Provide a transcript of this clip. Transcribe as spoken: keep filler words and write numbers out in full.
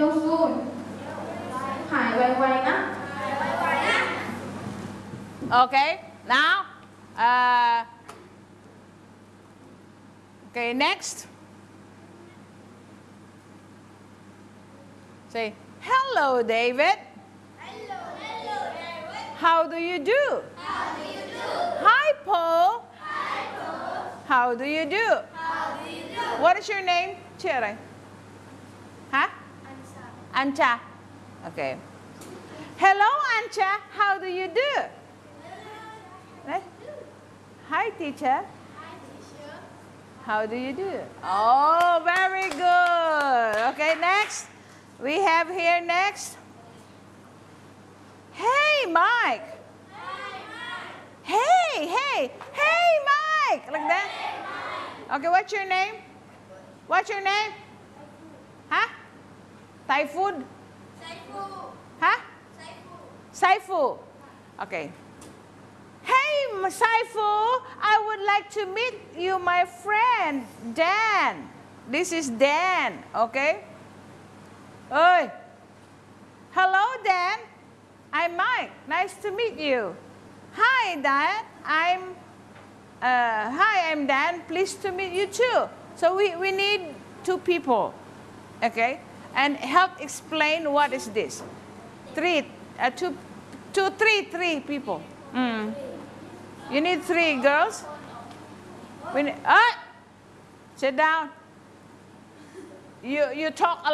you soon หายไวๆนะ Okay, now, uh, okay, next. Say, hello, David. Hello, hello, David. How do you do? How do you do? Hi, Paul. Hi, Paul. How do you do? How do you do? What is your name? ชื่ออะไร Huh? Answer. Anta. Okay. Hello, Anta. How do you do? Hi, teacher. Hi, teacher. How do you do? Oh, very good. Okay, next. We have here next. Hey, Mike. Hi, Mike. Hey, hey, hey, Mike. Like that. Hey, Mike. Okay, what's your name? What's your name? Huh? Typhoon? Saifu. Huh? Saifu. Saifu. Okay. Hey, Saifu, I would like to meet you, my friend, Dan. This is Dan, okay? Oi. Hello, Dan. I'm Mike. Nice to meet you. Hi, Dan. I'm, uh, hi, I'm Dan. Pleased to meet you too. So we, we need two people, okay? And help explain what is this. Three, uh, two, two, three, three people. Mm. You need three girls. We need, ah, sit down. You, you talk a